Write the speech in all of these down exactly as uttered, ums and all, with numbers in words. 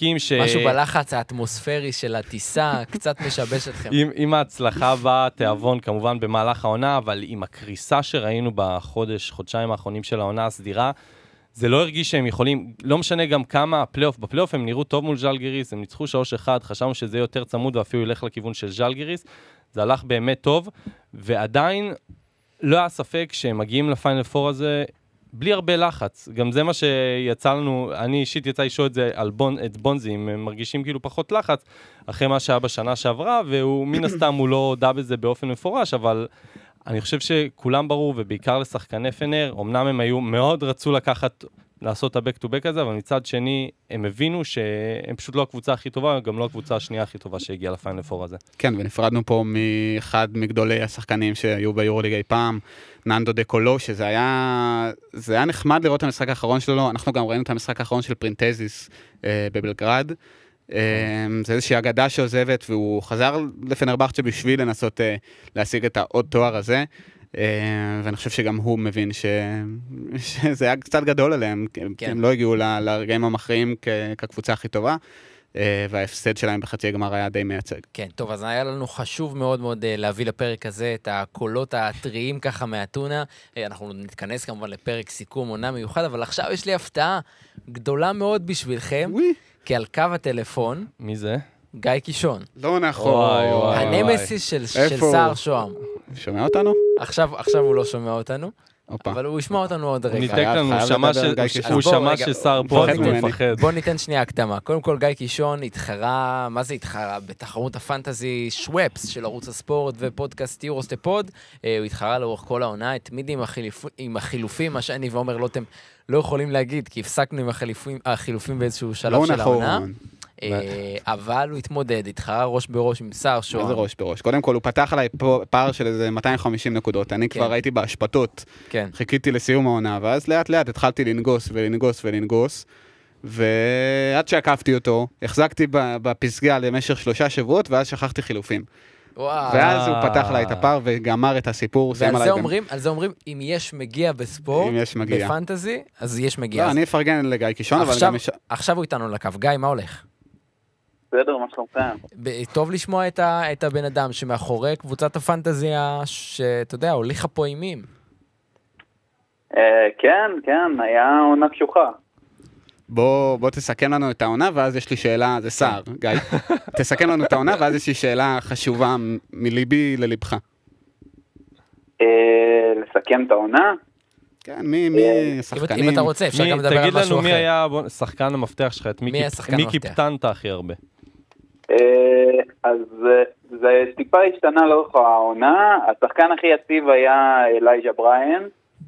מסכים ש... משהו בלחץ האטמוספרי של הטיסה, קצת משבש אתכם. עם, עם ההצלחה באה תיאבון כמובן במהלך העונה, אבל עם הקריסה שראינו בחודש, חודשיים האחרונים של העונה הסדירה, זה לא הרגיש שהם יכולים, לא משנה גם כמה הפלייאוף, בפלייאוף הם נראו טוב מול ז'לגיריס, הם ניצחו שלוש אחד, חשבנו שזה יותר צמוד ואפילו ילך לכיוון של ז'לגיריס, זה הלך באמת טוב, ועדיין לא היה ספק שהם מגיעים לפיינל פור הזה בלי הרבה לחץ. גם זה מה שיצא לנו, אני אישית יצא לשאול את זה על בונ, את בונזי, הם מרגישים כאילו פחות לחץ, אחרי מה שהיה בשנה שעברה, והוא מן הסתם הוא לא הודע בזה באופן מפורש, אבל אני חושב שכולם ברור, ובעיקר לשחקני אף אן אר, אמנם הם היו מאוד רצו לקחת, לעשות את ה-back to back הזה, אבל מצד שני, הם הבינו שהם פשוט לא הקבוצה הכי טובה, גם לא הקבוצה השנייה הכי טובה שהגיעה לפיינל פור הזה. כן, ונפרדנו פה מאחד מגדולי השחקנים שהיו ביורוליג אי פעם, ננדו דה קולו, שזה היה, זה היה נחמד לראות את המשחק האחרון שלו, אנחנו גם ראינו את המשחק האחרון של פרינטזיס אה, בבלגרד, אה, זה איזושהי אגדה שעוזבת, והוא חזר לפנרבחצ'ה בשביל לנסות אה, להשיג את העוד תואר הזה, ואני חושב שגם הוא מבין שזה היה קצת גדול עליהם, כי הם לא הגיעו לרגעים המכריעים כקבוצה הכי טובה, וההפסד שלהם בחצי הגמר היה די מייצג. כן, טוב, אז היה לנו חשוב מאוד מאוד להביא לפרק הזה את הקולות הטריים ככה מהטונה. אנחנו נתכנס כמובן לפרק סיכום עונה מיוחד, אבל עכשיו יש לי הפתעה גדולה מאוד בשבילכם, כי על קו הטלפון... מי זה? גיא קישון. לא נכון. הנמסיס של סער שוהם. שומע אותנו? עכשיו, עכשיו הוא לא שומע אותנו, אבל הוא ישמע אותנו עוד רגע. הוא ניתק לנו, הוא שמע שסער פה, אז הוא מפחד. בוא ניתן שנייה הקדמה. קודם כל, גיא קישון התחרה, מה זה התחרה? בתחרות הפנטזי שוואפס של ערוץ הספורט ופודקאסט יורוסטפוד. הוא התחרה לאורך כל העונה, התמיד עם החילופים, מה שאני ואומר לוטם לא יכולים להגיד, כי הפסקנו עם החילופים באיזשהו שלב של העונה. אבל הוא התמודד, התחרה ראש בראש עם סער שוהם. איזה ראש בראש? קודם כל, הוא פתח עליי פער של איזה מאתיים וחמישים נקודות. אני כבר הייתי בהשפטות. חיכיתי לסיום העונה, ואז לאט לאט התחלתי לנגוס ולנגוס ולנגוס, ועד שעקפתי אותו, החזקתי בפסגה למשך שלושה שבועות, ואז שכחתי חילופים. ואז הוא פתח עליי את הפער וגמר את הסיפור. ועל זה אומרים, אם יש מגיע בספורט, בפנטזי, אז יש מגיע. לא, אני אפרגן לגיא קישון, אבל גם... עכשיו הוא איתנו לקו. גיא, מה הולך? בסדר, מה שלומכם? טוב לשמוע את, ה, את הבן אדם שמאחורי קבוצת הפנטזיה, שאתה יודע, הוליכה פה אימים. אה, כן, כן, היה עונה קשוחה. בוא, בוא תסכם לנו את העונה, ואז יש לי שאלה, זה סער, גיא. תסכם לנו את העונה, ואז יש לי שאלה חשובה מליבי ללבך. אה, לסכם את העונה? כן, מי, מי, שחקנים. אם אתה רוצה, אפשר גם לדבר על משהו אחר. תגיד לנו מי היה שחקן המפתח שלך, מי קיפטנת הכי הרבה? אז זה טיפה השתנה לאורך העונה, השחקן הכי יציב היה אלייג'ה בריין,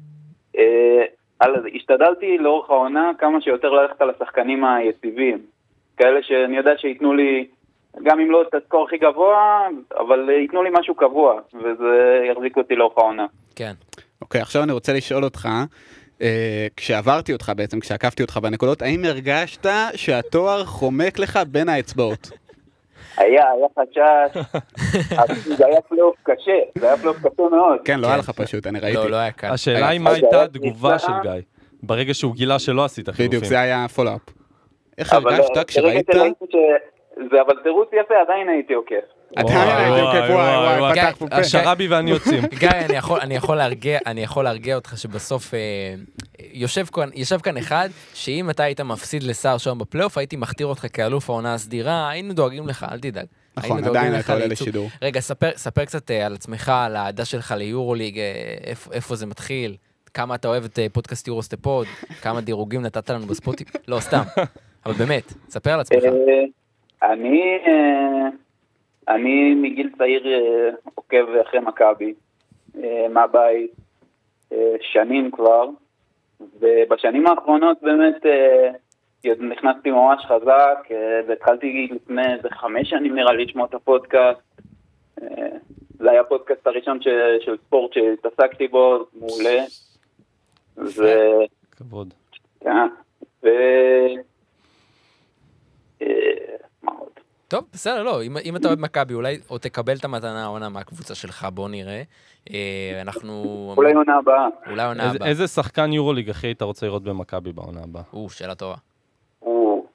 השתדלתי לאורך העונה כמה שיותר ללכת על השחקנים היציבים, כאלה שאני יודע שיתנו לי, גם אם לא את הסקור הכי גבוה, אבל ייתנו לי משהו קבוע, וזה יחזיק אותי לאורך העונה. כן. אוקיי, עכשיו אני רוצה לשאול אותך, כשעברתי אותך בעצם, כשעקפתי אותך בנקודות, האם הרגשת שהתואר חומק לך בין האצבעות? היה, היה חשש, זה היה פלייאוף קשה, זה היה פלייאוף קשה מאוד. כן, לא היה לך פשוט, אני ראיתי. לא, לא היה קל. השאלה היא מה הייתה התגובה של גיא, ברגע שהוא גילה שלא עשית חילופים. בדיוק, זה היה פולאפ. איך הרגשת כשראית? אבל תירוץ יפה, עדיין הייתי עוקף. עדיין הייתי עוקף, וואי, וואי, פתח פה פה. שרבי ואני יוצאים. גיא, אני יכול להרגיע אותך שבסוף יושב כאן אחד, שאם אתה היית מפסיד לסער שם בפלייאוף, הייתי מכתיר אותך כאלוף העונה הסדירה, היינו דואגים לך, אל תדאג. נכון, עדיין היית עולה לשידור. רגע, ספר קצת על עצמך, על העדה שלך ליורוליג, איפה זה מתחיל, כמה אתה אוהב את פודקאסט יורוסטפוד, כמה דירוגים נתת לנו בספוטיפ, לא, סתם, אבל באמת, ספר על עצמך. אני, אני מגיל צעיר עוקב אחרי מכבי, מהבית, שנים כבר, ובשנים האחרונות באמת נכנסתי ממש חזק, והתחלתי לפני איזה חמש שנים נראה לי לשמוע את הפודקאסט, זה היה הפודקאסט הראשון של ספורט שהתעסקתי בו, מעולה. כבוד. כן, ו... מה עוד? טוב, בסדר, לא, אם, אם אתה אוהב מכבי, אולי או תקבל את המתנה העונה מהקבוצה שלך, בוא נראה. אנחנו... אולי עונה הבאה. אולי עונה הבאה. איזה שחקן יורוליג אחי אתה רוצה לראות במכבי בעונה הבאה? או, שאלה טובה.